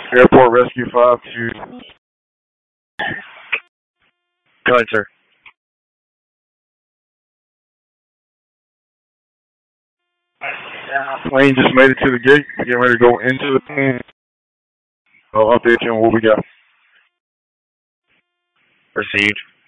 Airport Rescue 5 to... Go ahead, sir. Plane just made it to the gate. Getting ready to go into the plane. I'll update you on what we got. Received.